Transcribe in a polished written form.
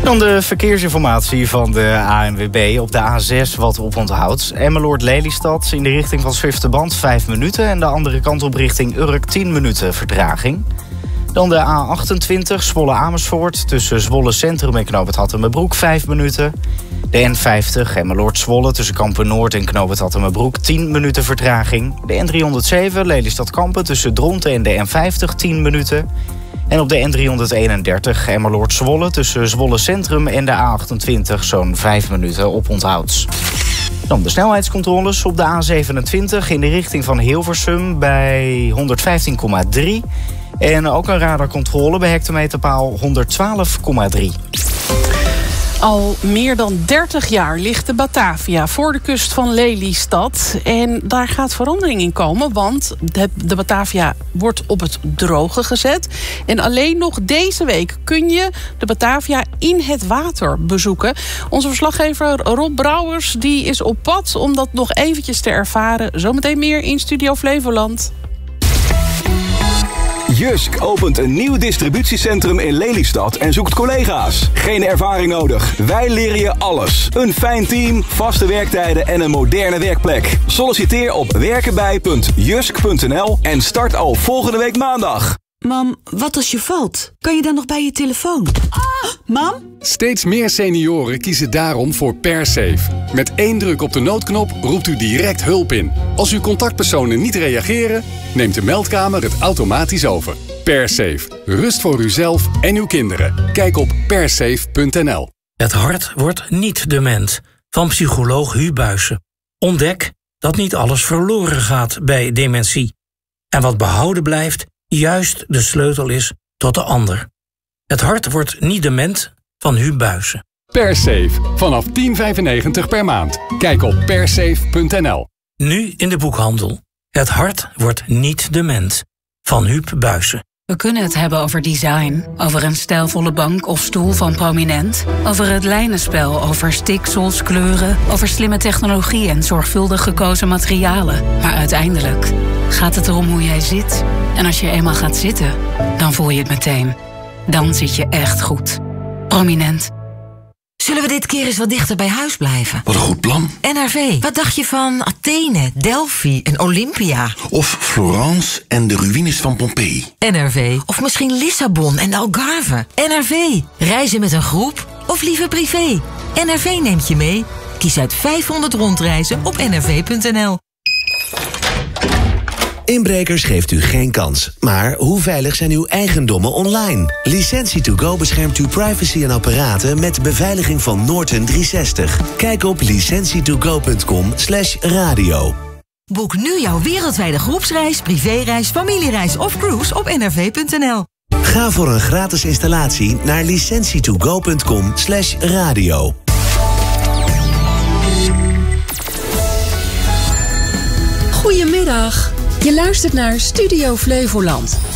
Dan de verkeersinformatie van de ANWB op de A6 wat oponthoud. Emmeloord-Lelystad in de richting van Zwifterband 5 minuten... en de andere kant op richting Urk 10 minuten vertraging. Dan de A28 Zwolle-Amersfoort tussen Zwolle Centrum en Knoop het Hattemerbroek 5 minuten. De N50 Emmeloord-Zwolle tussen Kampen-Noord en Knoop het Hattemerbroek 10 minuten vertraging. De N307 Lelystad-Kampen tussen Dronten en de N50 10 minuten. En op de N331 Emmeloord-Zwolle tussen Zwolle Centrum en de A28 zo'n 5 minuten oponthoud. Dan de snelheidscontroles op de A27 in de richting van Hilversum bij 115,3. En ook een radarcontrole bij hectometerpaal 112,3. Al meer dan 30 jaar ligt de Batavia voor de kust van Lelystad. En daar gaat verandering in komen, want de Batavia wordt op het droge gezet. En alleen nog deze week kun je de Batavia in het water bezoeken. Onze verslaggever Rob Brouwers die is op pad om dat nog eventjes te ervaren. Zometeen meer in Studio Flevoland. Jysk opent een nieuw distributiecentrum in Lelystad en zoekt collega's. Geen ervaring nodig. Wij leren je alles. Een fijn team, vaste werktijden en een moderne werkplek. Solliciteer op werkenbij.jysk.nl en start al volgende week maandag. Mam, wat als je valt? Kan je dan nog bij je telefoon? Mam? Steeds meer senioren kiezen daarom voor PerSafe. Met 1 druk op de noodknop roept u direct hulp in. Als uw contactpersonen niet reageren, neemt de meldkamer het automatisch over. PerSafe. Rust voor uzelf en uw kinderen. Kijk op persafe.nl. Het hart wordt niet dement. Van psycholoog Hu Buijsen. Ontdek dat niet alles verloren gaat bij dementie. En wat behouden blijft, juist de sleutel is tot de ander. Het hart wordt niet dement van Hu Buijsen. PerSafe. Vanaf €10,95 per maand. Kijk op persafe.nl. Nu in de boekhandel. Het hart wordt niet dement van Huub Buijsen. We kunnen het hebben over design, over een stijlvolle bank of stoel van Prominent, over het lijnenspel, over stiksels, kleuren, over slimme technologie en zorgvuldig gekozen materialen. Maar uiteindelijk gaat het erom hoe jij zit. En als je eenmaal gaat zitten, dan voel je het meteen. Dan zit je echt goed. Prominent. Zullen we dit keer eens wat dichter bij huis blijven? Wat een goed plan. NRV. Wat dacht je van Athene, Delphi en Olympia? Of Florence en de ruïnes van Pompeii. NRV. Of misschien Lissabon en de Algarve. NRV. Reizen met een groep of liever privé? NRV neemt je mee. Kies uit 500 rondreizen op nrv.nl. Inbrekers geeft u geen kans. Maar hoe veilig zijn uw eigendommen online? Licentie2Go beschermt uw privacy en apparaten met de beveiliging van Norton 360. Kijk op licentietogo.com/radio. Boek nu jouw wereldwijde groepsreis, privéreis, familiereis of cruise op nrv.nl. Ga voor een gratis installatie naar licentietogo.com/radio. Goedemiddag. Je luistert naar Studio Flevoland.